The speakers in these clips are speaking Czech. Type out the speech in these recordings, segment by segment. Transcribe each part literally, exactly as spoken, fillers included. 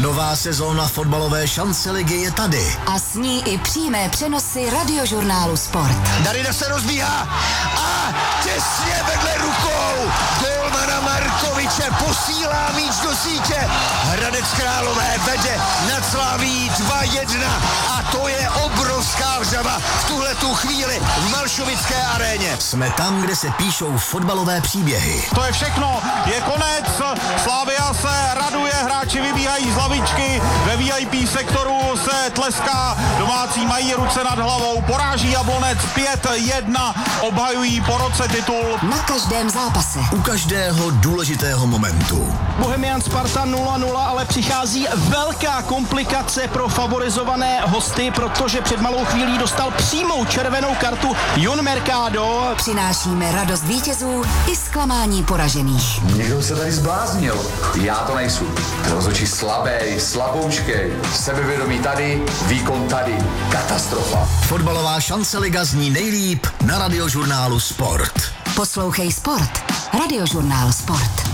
Nová sezóna fotbalové šance ligy je tady. A s ní i přímé přenosy Radiožurnálu Sport. Darida se rozbíhá a těsně vedle rukou golmana Markoviče posílá míč do sítě. Hradec Králové vede nad Slaví dva jedna a to je obrovská vřava v tuhletu chvíli v Malšovické aréně. Jsme tam, kde se píšou fotbalové příběhy. To je všechno, je konec, Slavia se raduje, hráči vybíhají z lavičky, ve V I P sektoru se tleská, domácí mají ruce nad hlavou, poráží Jablonec pět jedna, obhajují po roce titul. Na každém zápase. U každého důležitého momentu. Bohemian Sparta nula nula, ale přichází velká komplikace pro favorizované hosty, protože před malou chvílí dostal přímou červenou kartu Jon Mercado. Přinášíme radost vítězů i zklamání poražených. Někdo se tady zbláznil. Já to nejsou. Rozhodčí slabý, slaboučkej, sebevědomí tady, výkon tady. Katastrofa. Fotbalová šance liga zní nejlíp na Radiožurnálu Sport. Poslouchej Sport. Radiožurnál Sport.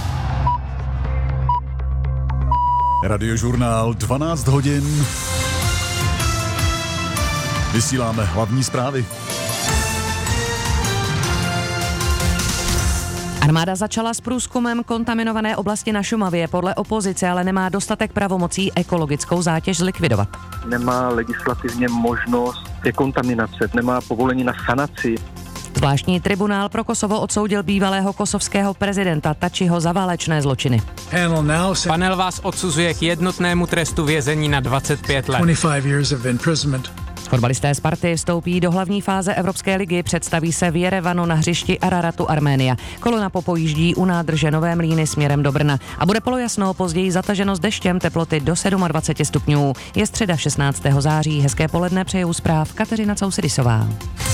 Radiožurnál dvanáct hodin. Vysíláme hlavní zprávy. Armáda začala s průzkumem kontaminované oblasti na Šumavě. Podle opozice ale nemá dostatek pravomocí ekologickou zátěž zlikvidovat. Nemá legislativně možnost dekontaminace, nemá povolení na sanaci. Zvláštní tribunál pro Kosovo odsoudil bývalého kosovského prezidenta Tačiho za válečné zločiny. Panel vás odsuzuje k jednotnému trestu vězení na dvacet pět let. Fotbalisté Sparty vstoupí do hlavní fáze Evropské ligy, představí se v Jerevanu na hřišti Araratu Arménia. Kolona popojíždí u nádrže Nové Mlýny směrem do Brna a bude polojasno, později zataženo s deštěm, teploty do dvacet sedm stupňů. Je středa šestnáctého září, hezké poledne přejou zpráv Kateřina Cousidisová.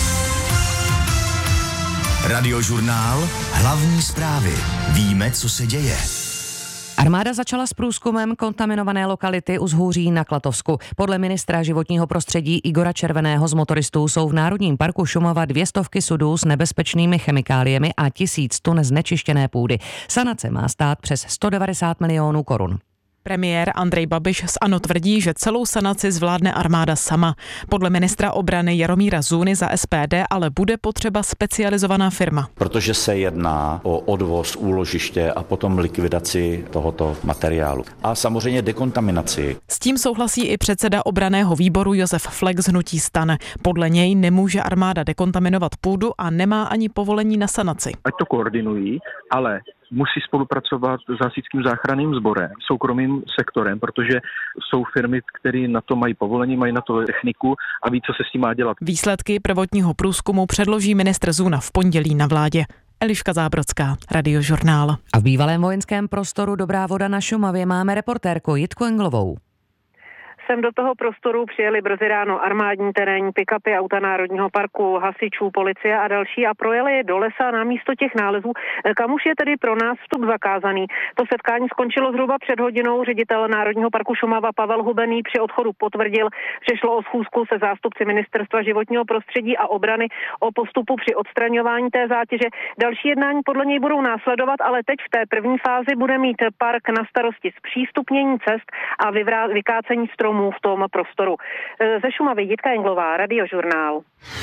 Radiožurnál, hlavní zprávy. Víme, co se děje. Armáda začala s průzkumem kontaminované lokality u Zhůří na Klatovsku. Podle ministra životního prostředí Igora Červeného z motoristů jsou v Národním parku Šumava dvě stovky sudů s nebezpečnými chemikáliemi a tisíc tun znečištěné půdy. Sanace má stát přes sto devadesát milionů korun. Premiér Andrej Babiš z ANO tvrdí, že celou sanaci zvládne armáda sama. Podle ministra obrany Jaromíra Zůny za S P D ale bude potřeba specializovaná firma. Protože se jedná o odvoz úložiště a potom likvidaci tohoto materiálu. A samozřejmě dekontaminaci. S tím souhlasí i předseda obranného výboru Josef Flek z hnutí STAN. Podle něj nemůže armáda dekontaminovat půdu a nemá ani povolení na sanaci. Ať to koordinují, ale musí spolupracovat s hasičským záchranným sborem, soukromým sektorem, protože jsou firmy, které na to mají povolení, mají na to techniku a ví, co se s tím má dělat. Výsledky prvotního průzkumu předloží ministr Zůna v pondělí na vládě. Eliška Zábrodská, Radiožurnál. A v bývalém vojenském prostoru Dobrá voda na Šumavě máme reportérku Jitku Englovou. Sem do toho prostoru přijeli brzy ráno armádní terénní pick-upy, auta Národního parku, hasičů, policie a další a projeli je do lesa na místo těch nálezů, kam už je tedy pro nás vstup zakázaný. To setkání skončilo zhruba před hodinou. Ředitel Národního parku Šumava Pavel Hubený při odchodu potvrdil, že šlo o schůzku se zástupci Ministerstva životního prostředí a obrany o postupu při odstraňování té zátěže. Další jednání podle něj budou následovat, ale teď v té první fázi bude mít park na starosti zpřístupnění cest a vyvrá- vykácení stromů v tom prostoru. Ze Šumavy Jitka Englová, Radiožurnál.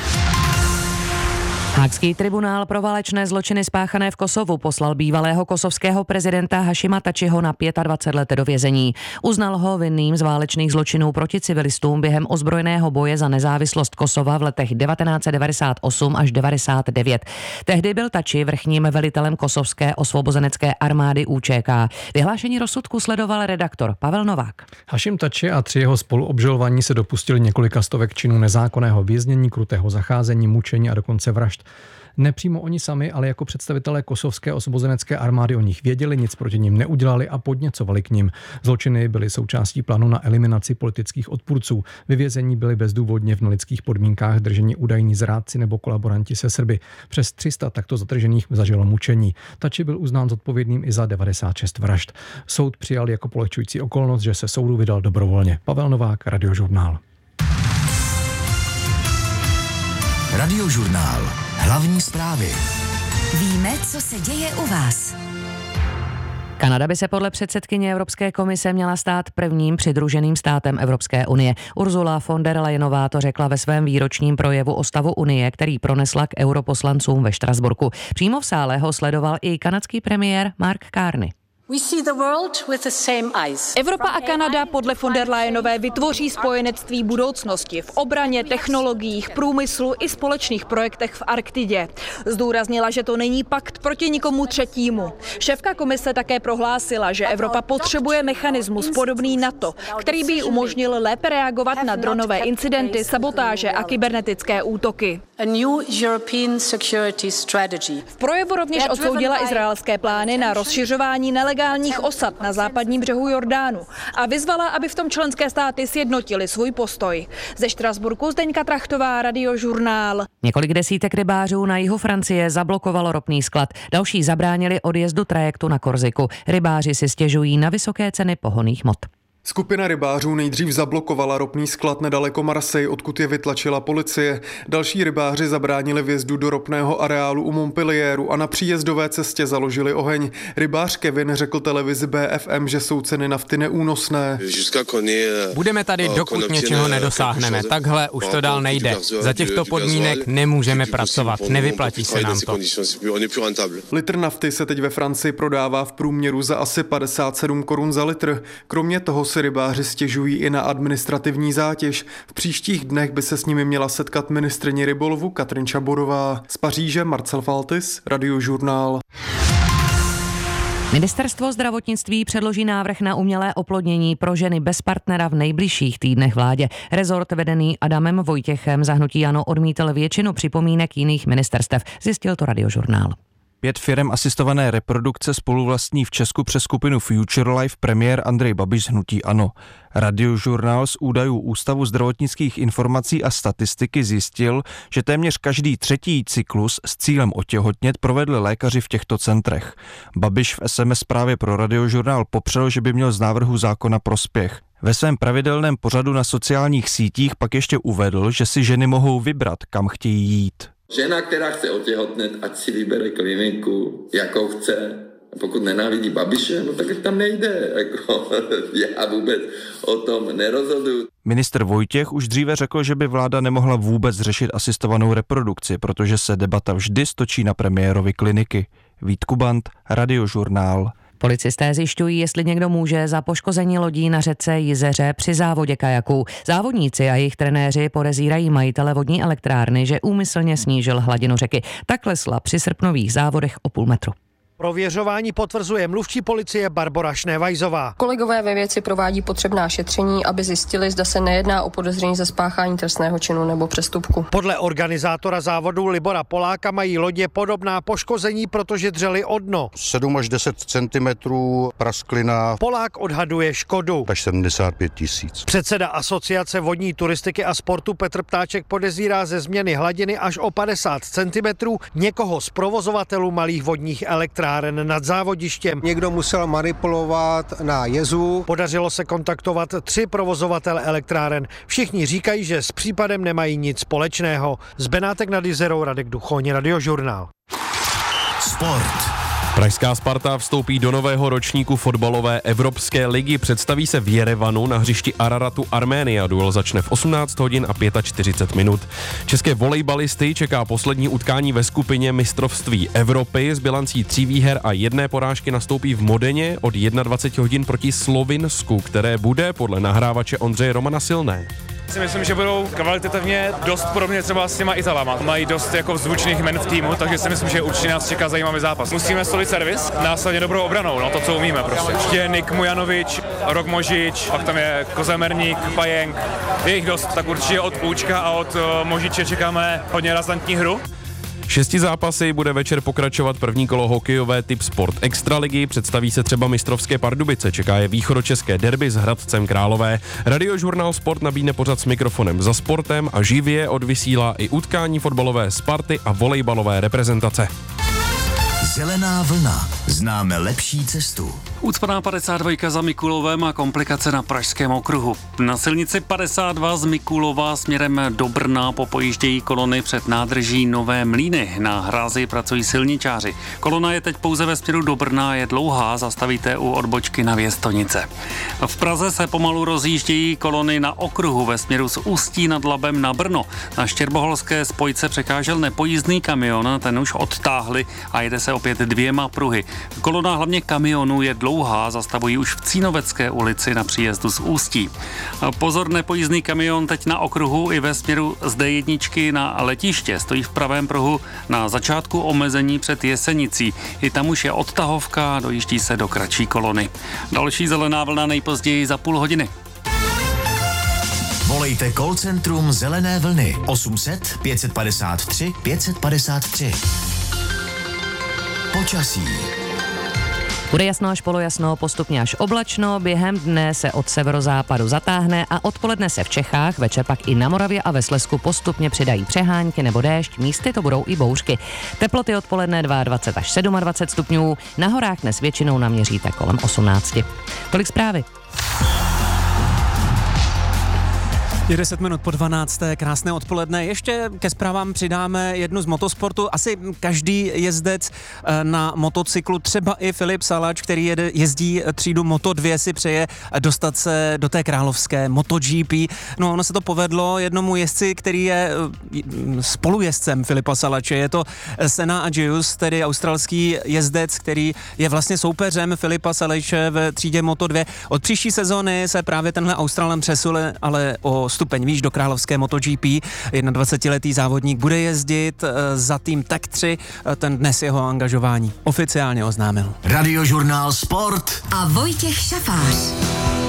Hákský tribunál pro válečné zločiny spáchané v Kosovu poslal bývalého kosovského prezidenta Hašima Tačiho na dvacet pět let do vězení. Uznal ho vinným z válečných zločinů proti civilistům během ozbrojeného boje za nezávislost Kosova v letech devatenáct set devadesát osm až devadesát devět. Tehdy byl Tači vrchním velitelem kosovské osvobozenecké armády U Č K. Vyhlášení rozsudku sledoval redaktor Pavel Novák. Hašim Tači a tři jeho spoluobžalovaní se dopustili několika stovek činů nezákonného věznění, krutého zacházení, mučení a dokonce vražd. Nepřímo oni sami, ale jako představitelé kosovské osvobozenecké armády o nich věděli, nic proti nim neudělali a podněcovali k nim. Zločiny byly součástí plánu na eliminaci politických odpůrců. Vyvězení byli bezdůvodně v nelidských podmínkách drženi údajní zrádci nebo kolaboranti se Srby. Přes tři sta takto zadržených zažilo mučení. Tači byl uznán zodpovědným i za devadesát šest vražd. Soud přijal jako polehčující okolnost, že se soudu vydal dobrovolně. Pavel Novák, Radiožurnál. Radiožurnál. Hlavní zprávy. Víme, co se děje u vás. Kanada by se podle předsedkyně Evropské komise měla stát prvním přidruženým státem Evropské unie. Ursula von der Leyenová to řekla ve svém výročním projevu o stavu unie, který pronesla k europoslancům ve Štrasburku. Přímo v sále ho sledoval i kanadský premiér Mark Carney. Evropa a Kanada podle von der Leyenové vytvoří spojenectví budoucnosti v obraně, technologiích, průmyslu i společných projektech v Arktidě. Zdůraznila, že to není pakt proti nikomu třetímu. Šéfka komise také prohlásila, že Evropa potřebuje mechanismus podobný NATO, který by jí umožnil lépe reagovat na dronové incidenty, sabotáže a kybernetické útoky. V projevu rovněž odsoudila izraelské plány na rozšiřování nelegálních osad na západním břehu Jordánu a vyzvala, aby v tom členské státy sjednotili svůj postoj. Ze Štrasburku Zdeňka Trachtová, Radiožurnál. Několik desítek rybářů na jihu Francie zablokovalo ropný sklad. Další zabránili odjezdu trajektu na Korsiku. Rybáři si stěžují na vysoké ceny pohonných hmot. Skupina rybářů nejdřív zablokovala ropný sklad nedaleko Marseille, odkud je vytlačila policie. Další rybáři zabránili vjezdu do ropného areálu u Montpellieru a na příjezdové cestě založili oheň. Rybář Kevin řekl televizi B F M, že jsou ceny nafty neúnosné. Budeme tady, dokud něčeho nedosáhneme. Takhle už to dál nejde. Za těchto podmínek nemůžeme pracovat. Nevyplatí se nám to. Litr nafty se teď ve Francii prodává v průměru za asi padesát sedm korun za litr. Kromě toho se rybáři stěžují i na administrativní zátěž. V příštích dnech by se s nimi měla setkat ministryně rybolovu Katrin Čaborová. Z Paříže Marcel Faltis, Radiožurnál. Ministerstvo zdravotnictví předloží návrh na umělé oplodnění pro ženy bez partnera v nejbližších týdnech vládě. Rezort vedený Adamem Vojtěchem za hnutí ANO odmítl většinu připomínek jiných ministerstev, zjistil to Radiožurnál. Pět firem asistované reprodukce spoluvlastní v Česku přes skupinu Future Life premiér Andrej Babiš z hnutí ANO. Radiožurnál z údajů Ústavu zdravotnických informací a statistiky zjistil, že téměř každý třetí cyklus s cílem otěhotnět provedli lékaři v těchto centrech. Babiš v es em es zprávě pro Radiožurnál popřel, že by měl z návrhu zákona prospěch. Ve svém pravidelném pořadu na sociálních sítích pak ještě uvedl, že si ženy mohou vybrat, kam chtějí jít. Žena, která chce otěhotnět, ať si vybere kliniku, jakou chce. Pokud nenávidí Babiše, no tak tam nejde. Jako, já vůbec o tom nerozhoduju. Ministr Vojtěch už dříve řekl, že by vláda nemohla vůbec řešit asistovanou reprodukci, protože se debata vždy stočí na premiérovi kliniky. Vít Kubant, Radiožurnál. Policisté zjišťují, jestli někdo může za poškození lodí na řece Jizeře při závodě kajaků. Závodníci a jejich trenéři podezírají majitele vodní elektrárny, že úmyslně snížil hladinu řeky. Tak klesla při srpnových závodech o půl metru. Prověřování potvrzuje mluvčí policie Barbora Šnevajzová. Kolegové ve věci provádí potřebná šetření, aby zjistili, zda se nejedná o podezření ze spáchání trestného činu nebo přestupku. Podle organizátora závodu Libora Poláka mají lodě podobná poškození, protože dřely o dno. sedm až deset centimetrů prasklina. Polák odhaduje škodu. Až sedmdesát pět tisíc. Předseda Asociace vodní turistiky a sportu Petr Ptáček podezírá ze změny hladiny až o padesát centimetrů někoho z provozovatelů malých vodních elektráren nad závodištěm. Někdo musel manipulovat na jezu. Podařilo se kontaktovat tři provozovatele elektráren. Všichni říkají, že s případem nemají nic společného. Z Benátek nad Jizerou Radek Duchoň, Radiožurnál. Sport. Pražská Sparta vstoupí do nového ročníku fotbalové Evropské ligy. Představí se v Jerevanu na hřišti Araratu Arménia. Duel začne v osmnáct hodin a čtyřicet pět minut. České volejbalisty čeká poslední utkání ve skupině mistrovství Evropy. S bilancí tří výher a jedné porážky nastoupí v Modeně od dvacet jedna hodin proti Slovinsku, které bude podle nahrávače Ondřeje Romana silné. Si myslím, že budou kvalitativně dost podobně třeba s těma Italama. Mají dost jako zvučných men v týmu, takže si myslím, že určitě nás čeká zajímavý zápas. Musíme stolit servis, následně dobrou obranou, no to, co umíme prostě. Ještě Nik Mujanovič, Rok Možič, pak tam je Kozemerník, Pajenk, je jich dost, tak určitě od Půčka a od uh, Možiče čekáme hodně razantní hru. Šesti zápasy bude večer pokračovat první kolo hokejové Typ Sport Extraligy, představí se třeba mistrovské Pardubice, čeká je východočeské derby s Hradcem Králové. Radiožurnál Sport nabídne pořad s mikrofonem za sportem a živě odvysílá i utkání fotbalové Sparty a volejbalové reprezentace. Zelená vlna. známe lepší cestu. Ucpaná padesát dva za Mikulovem a komplikace na Pražském okruhu. Na silnici padesát dva z Mikulova směrem do Brna popojíždějí kolony před nádrží Nové Mlýny. Na hrázi pracují silničáři. Kolona je teď pouze ve směru do Brna, je dlouhá, zastavíte u odbočky na Věstonice. V Praze se pomalu rozjíždějí kolony na okruhu ve směru z Ústí nad Labem na Brno. Na štěrboholské spojce překážel nepojízdný kamion, ten už odtáhli a jede se opět dvěma pruhy. Kolona hlavně kamionů je dlouhá, zastavují už v Cínovecké ulici na příjezdu z Ústí. Pozor, nepojízdný kamion teď na okruhu i ve směru z dé jedna na letiště. Stojí v pravém pruhu na začátku omezení před Jesenicí. I tam už je odtahovka, dojíždí se do kratší kolony. Další zelená vlna nejpozději za půl hodiny. Volejte call centrum Zelené vlny osm set pět padesát tři pět padesát tři. Počasí. Bude jasno až polojasno, postupně až oblačno, během dne se od severozápadu zatáhne a odpoledne se v Čechách, večer pak i na Moravě a ve Slezsku postupně přidají přehánky nebo déšť, místy to budou i bouřky. Teploty odpoledne dvacet dva až dvacet sedm stupňů, na horách dnes většinou naměříte kolem osmnáct. Tolik zprávy. Je deset minut po dvanácté, krásné odpoledne. Ještě ke zprávám přidáme jednu z motosportu. Asi každý jezdec na motocyklu, třeba i Filip Salač, který jede, jezdí třídu Moto dva, si přeje dostat se do té královské MotoGP. No ono se to povedlo jednomu jezdci, který je spolujezdcem Filipa Salače. Je to Senna Agius, tedy australský jezdec, který je vlastně soupeřem Filipa Salače ve třídě Moto dva. Od příští sezóny se právě tenhle Australan přesune, ale o stupeň výš do královské MotoGP. jednadvacetiletý závodník bude jezdit za tým Tech tři, ten dnes jeho angažování oficiálně oznámil. Radiožurnál Sport a Vojtěch Šafář.